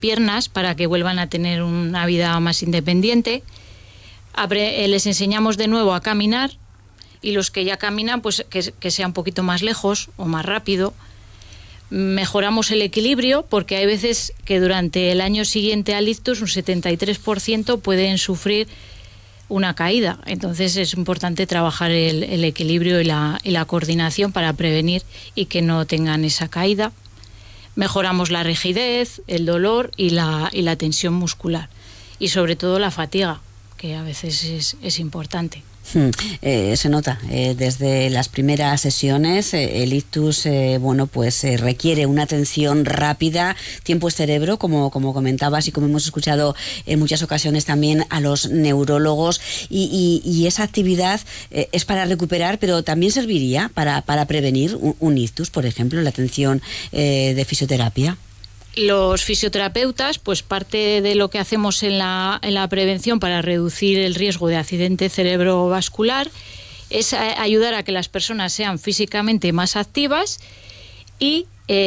piernas para que vuelvan a tener una vida más independiente. Les enseñamos de nuevo a caminar, y los que ya caminan, pues que sea un poquito más lejos o más rápido. Mejoramos el equilibrio, porque hay veces que durante el año siguiente al ictus un 73% pueden sufrir una caída. Entonces es importante trabajar el equilibrio y la coordinación para prevenir y que no tengan esa caída. Mejoramos la rigidez, el dolor y la tensión muscular, y sobre todo la fatiga, que a veces es importante. Se nota desde las primeras sesiones el ictus requiere una atención rápida, tiempo es cerebro, como comentabas y como hemos escuchado en muchas ocasiones también a los neurólogos, y esa actividad es para recuperar, pero también serviría para prevenir un ictus, por ejemplo, la atención de fisioterapia. Los fisioterapeutas, pues parte de lo que hacemos en la prevención para reducir el riesgo de accidente cerebrovascular es ayudar a que las personas sean físicamente más activas y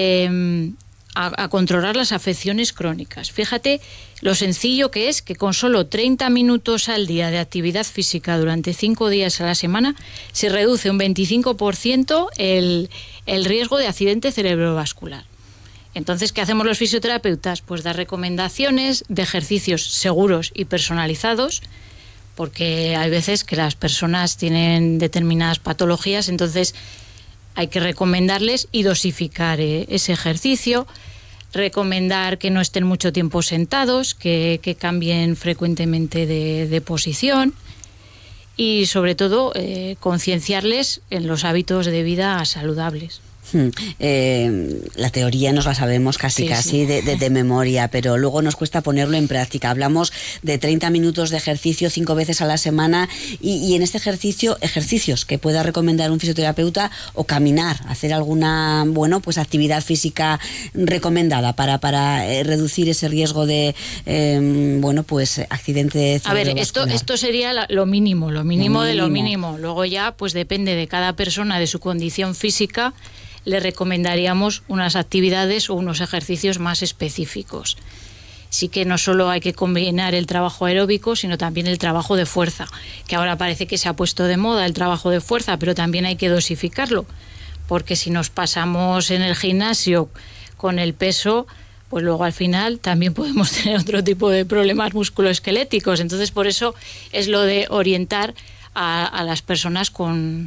a controlar las afecciones crónicas. Fíjate lo sencillo que es que con solo 30 minutos al día de actividad física durante 5 días a la semana se reduce un 25% el riesgo de accidente cerebrovascular. Entonces, ¿qué hacemos los fisioterapeutas? Pues dar recomendaciones de ejercicios seguros y personalizados, porque hay veces que las personas tienen determinadas patologías, entonces hay que recomendarles y dosificar ese ejercicio, recomendar que no estén mucho tiempo sentados, que cambien frecuentemente de posición, y sobre todo concienciarles en los hábitos de vida saludables. La teoría nos la sabemos casi de memoria, pero luego nos cuesta ponerlo en práctica. Hablamos de 30 minutos de ejercicio 5 veces a la semana, y en este ejercicios que pueda recomendar un fisioterapeuta, o caminar, hacer alguna actividad física recomendada para reducir ese riesgo de accidente cerebrovascular. A ver, esto sería lo mínimo de lo mínimo. Luego ya pues depende de cada persona, de su condición física, le recomendaríamos unas actividades o unos ejercicios más específicos. Sí que no solo hay que combinar el trabajo aeróbico, sino también el trabajo de fuerza, que ahora parece que se ha puesto de moda el trabajo de fuerza, pero también hay que dosificarlo, porque si nos pasamos en el gimnasio con el peso, pues luego al final también podemos tener otro tipo de problemas musculoesqueléticos. Entonces, por eso es lo de orientar a las personas con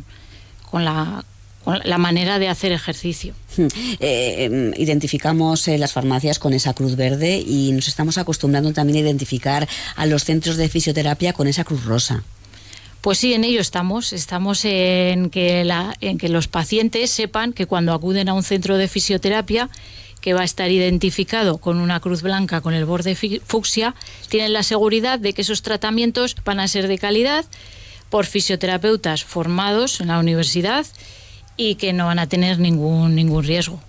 la manera de hacer ejercicio. Identificamos las farmacias con esa cruz verde, y nos estamos acostumbrando también a identificar a los centros de fisioterapia con esa cruz rosa. Pues sí, en ello estamos en que los pacientes sepan que cuando acuden a un centro de fisioterapia, que va a estar identificado con una cruz blanca con el borde fucsia, tienen la seguridad de que esos tratamientos van a ser de calidad, por fisioterapeutas formados en la universidad, y que no van a tener ningún riesgo.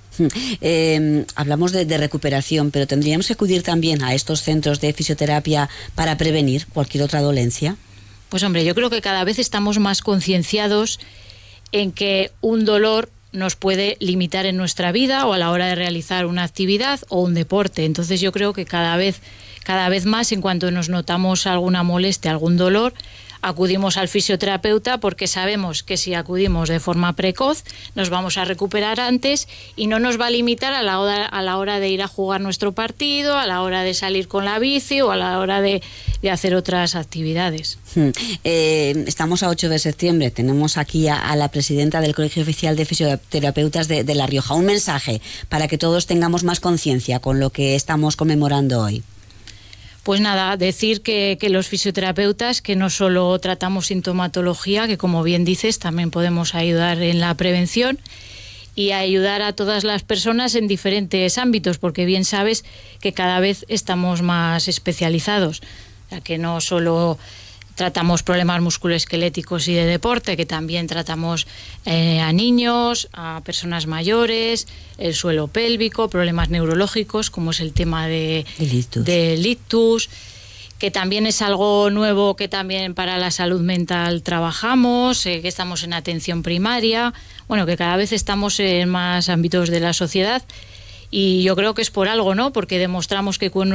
Hablamos de recuperación, pero ¿tendríamos que acudir también a estos centros de fisioterapia para prevenir cualquier otra dolencia? Pues hombre, yo creo que cada vez estamos más concienciados en que un dolor nos puede limitar en nuestra vida o a la hora de realizar una actividad o un deporte. Entonces yo creo que cada vez más, en cuanto nos notamos alguna molestia, algún dolor, acudimos al fisioterapeuta, porque sabemos que si acudimos de forma precoz nos vamos a recuperar antes y no nos va a limitar a la hora de ir a jugar nuestro partido, a la hora de salir con la bici o a la hora de hacer otras actividades. Estamos a 8 de septiembre, tenemos aquí a la presidenta del Colegio Oficial de Fisioterapeutas de La Rioja. Un mensaje para que todos tengamos más conciencia con lo que estamos conmemorando hoy. Pues nada, decir que los fisioterapeutas, que no solo tratamos sintomatología, que como bien dices, también podemos ayudar en la prevención y ayudar a todas las personas en diferentes ámbitos, porque bien sabes que cada vez estamos más especializados, o sea, que no solo tratamos problemas musculoesqueléticos y de deporte, que también tratamos a niños, a personas mayores, el suelo pélvico, problemas neurológicos, como es el tema del ictus, que también es algo nuevo que también para la salud mental trabajamos, que estamos en atención primaria, bueno, que cada vez estamos en más ámbitos de la sociedad, y yo creo que es por algo, ¿no? Porque demostramos que con